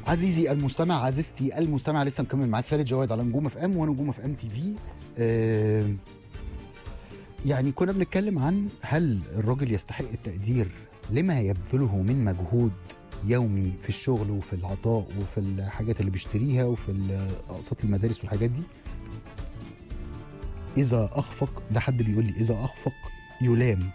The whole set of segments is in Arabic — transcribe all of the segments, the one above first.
عزيزي المستمع، عزيزتي المستمع، لسه مكمل معاك خالد جواد على نجوم اف ام ونجوم اف ام تي في. يعني كنا بنتكلم عن هل الراجل يستحق التقدير لما يبذله من مجهود يومي في الشغل وفي العطاء وفي الحاجات اللي بيشتريها وفي اقساط المدارس والحاجات دي. اذا اخفق، ده حد بيقول لي اذا اخفق يلام،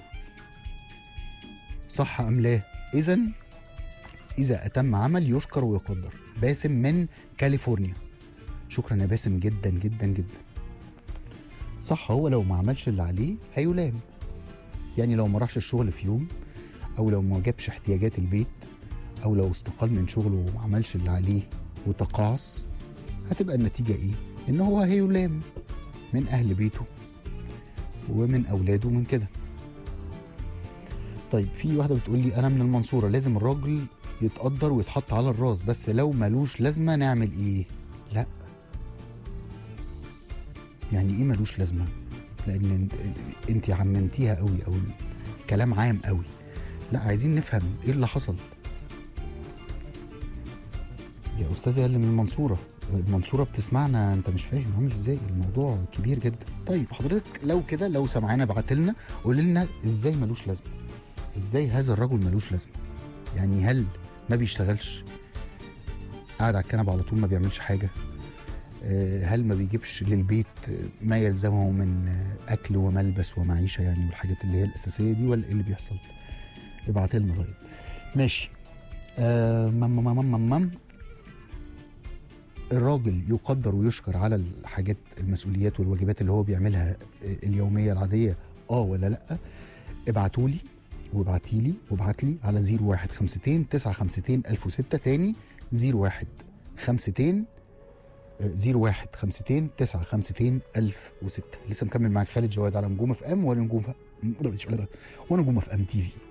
صح ام لا؟ اذا اتم عمل يشكر ويقدر. باسم من كاليفورنيا، شكرا يا باسم جدا جدا جدا. صح، هو لو ما عملش اللي عليه هيلام. يعني لو ما راحش الشغل في يوم، او لو ما جابش احتياجات البيت، او لو استقال من شغله وما عملش اللي عليه وتقاعس، هتبقى النتيجة ايه؟ ان هو هيلام من اهل بيته ومن اولاده من كده. طيب في واحدة بتقول لي انا من المنصورة، لازم الراجل يتقدر ويتحط على الراس، بس لو ملوش لازمة نعمل ايه؟ لا. يعني ايه ملوش لازمة؟ لان انت عممتيها قوي، او الكلام عام قوي. لا، عايزين نفهم ايه اللي حصل. يا استاذة اللي من المنصورة بتسمعنا، انت مش فاهم عامل ازاي الموضوع كبير جدا. طيب حضرتك لو كده، لو سمعنا بعتلنا قول لنا ازاي ملوش لازمة، ازاي هذا الرجل ملوش لازمة. يعني هل ما بيشتغلش، قاعد على الكنبة على طول ما بيعملش حاجة؟ هل ما بيجيبش للبيت ما يلزمه من اكل وملبس ومعيشة يعني، والحاجات اللي هي الاساسية دي، ولا ايه اللي بيحصل؟ ابعتلنا. طيب ماشي. الراجل يقدر ويشكر على الحاجات، المسؤوليات والواجبات اللي هو بيعملها اليومية العادية، ولا لأ؟ ابعتولي وابعتيلي وابعتلي على 0152 952 1006. تاني 0152 952 1006. لسه مكمل معاك خالد جواد على نجوم اف ام ونجوم اف ام تي في.